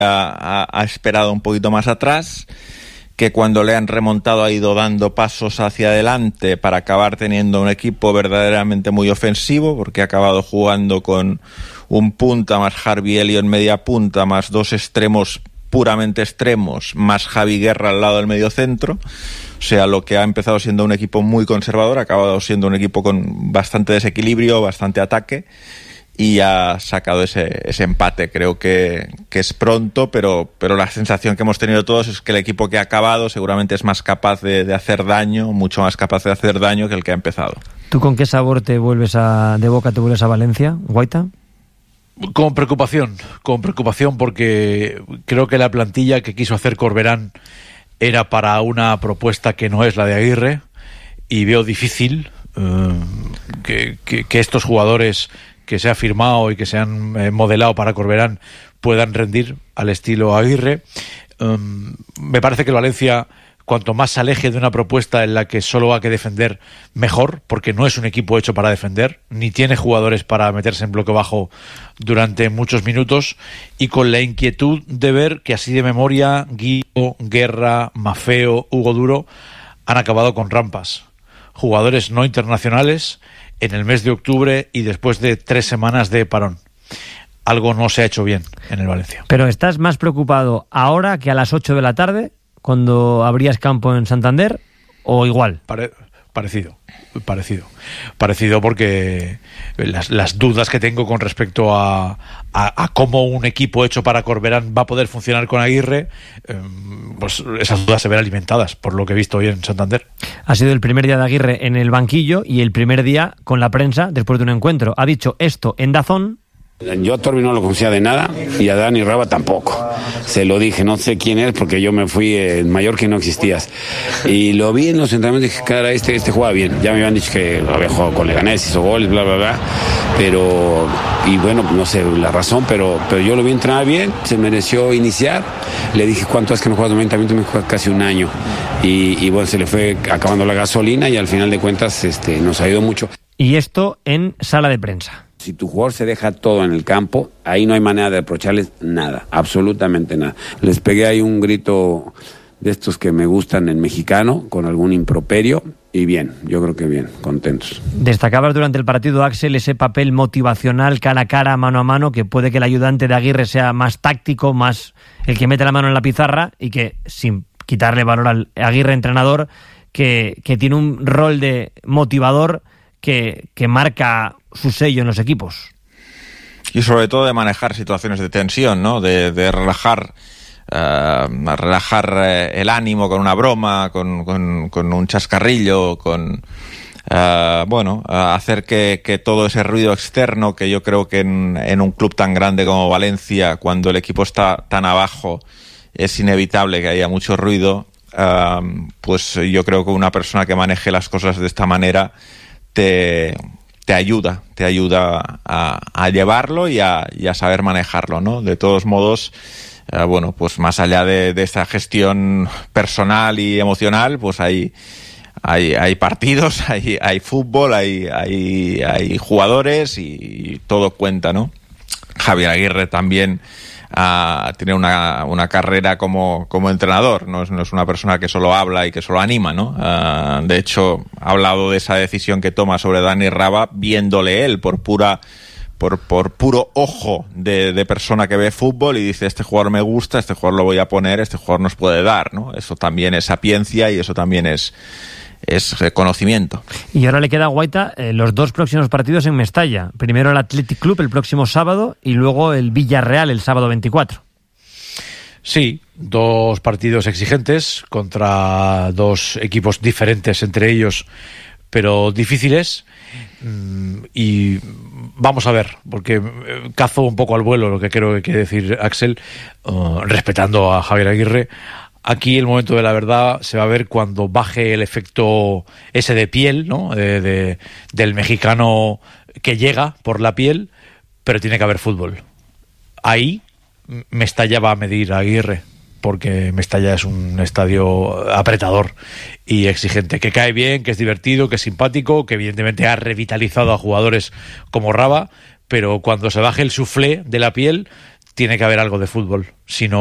ha esperado un poquito más atrás, que cuando le han remontado ha ido dando pasos hacia adelante para acabar teniendo un equipo verdaderamente muy ofensivo, porque ha acabado jugando con un punta más Harvey Elliott media punta, más dos extremos puramente extremos, más Javi Guerra al lado del medio centro. O sea, lo que ha empezado siendo un equipo muy conservador ha acabado siendo un equipo con bastante desequilibrio, bastante ataque, y ha sacado ese empate. Creo que es pronto, pero la sensación que hemos tenido todos es que el equipo que ha acabado seguramente es más capaz de hacer daño, mucho más capaz de hacer daño que el que ha empezado. ¿Tú con qué sabor de boca te vuelves a Valencia, Guaita? Con preocupación, porque creo que la plantilla que quiso hacer Corberán era para una propuesta que no es la de Aguirre, y veo difícil que estos jugadores que se ha firmado y que se han modelado para Corberán puedan rendir al estilo Aguirre. Me parece que el Valencia, cuanto más se aleje de una propuesta en la que solo hay que defender, mejor, porque no es un equipo hecho para defender, ni tiene jugadores para meterse en bloque bajo durante muchos minutos, y con la inquietud de ver que así de memoria Guido, Guerra, Mafeo, Hugo Duro han acabado con rampas. Jugadores no internacionales en el mes de octubre y después de 3 semanas de parón. Algo no se ha hecho bien en el Valencia. Pero ¿estás más preocupado ahora que a las 8 de la tarde, cuando abrías campo en Santander, o igual? Parecido, porque las dudas que tengo con respecto a cómo un equipo hecho para Corberán va a poder funcionar con Aguirre, pues esas dudas se ven alimentadas por lo que he visto hoy en Santander. Ha sido el primer día de Aguirre en el banquillo y el primer día con la prensa después de un encuentro. Ha dicho esto en DAZN. Yo a Torbi no lo conocía de nada y a Dani Raba tampoco. Se lo dije, no sé quién es porque yo me fui en Mallorca y no existías. Y lo vi en los entrenamientos y dije, cara, este juega bien. Ya me habían dicho que había jugado con Leganés, hizo goles, bla, bla, bla. Pero, y bueno, no sé la razón, pero yo lo vi entrenar bien, se mereció iniciar. Le dije, ¿cuánto es que no juega 90 minutos? Me juega casi un año. Y bueno, se le fue acabando la gasolina y al final de cuentas nos ayudó mucho. Y esto en sala de prensa. Si tu jugador se deja todo en el campo, ahí no hay manera de reprocharles nada, absolutamente nada. Les pegué ahí un grito de estos que me gustan en mexicano, con algún improperio, y bien, yo creo que bien, contentos. Destacabas durante el partido, Axel, ese papel motivacional cara a cara, mano a mano, que puede que el ayudante de Aguirre sea más táctico, más el que mete la mano en la pizarra, y que, sin quitarle valor al Aguirre entrenador, que tiene un rol de motivador que marca su sello en los equipos. Y sobre todo de manejar situaciones de tensión, ¿no? De relajar el ánimo con una broma, con un chascarrillo, hacer que todo ese ruido externo, que yo creo que en un club tan grande como Valencia, cuando el equipo está tan abajo, es inevitable que haya mucho ruido. Pues yo creo que una persona que maneje las cosas de esta manera te ayuda a llevarlo y a saber manejarlo, ¿no? De todos modos, pues más allá de esta gestión personal y emocional, pues hay partidos, hay fútbol, hay jugadores y todo cuenta, ¿no? Javier Aguirre también tiene una carrera como entrenador, no es una persona que solo habla y que solo anima, ¿no? De hecho, ha hablado de esa decisión que toma sobre Dani Raba viéndole él por puro ojo de persona que ve fútbol y dice, este jugador me gusta, este jugador lo voy a poner, este jugador nos puede dar, ¿no? Eso también es sapiencia y eso también es conocimiento. Y ahora le queda a Guaita los 2 próximos partidos en Mestalla. Primero el Athletic Club el próximo sábado y luego el Villarreal el sábado 24. Sí, 2 partidos exigentes contra 2 equipos diferentes entre ellos, pero difíciles. Y vamos a ver, porque cazo un poco al vuelo lo que creo que quiere decir Axel, respetando a Javier Aguirre. Aquí el momento de la verdad se va a ver cuando baje el efecto ese de piel, ¿no? Del mexicano que llega por la piel, pero tiene que haber fútbol. Ahí Mestalla va a medir a Aguirre, porque Mestalla es un estadio apretador y exigente, que cae bien, que es divertido, que es simpático, que evidentemente ha revitalizado a jugadores como Raba, pero cuando se baje el suflé de la piel tiene que haber algo de fútbol. Si no,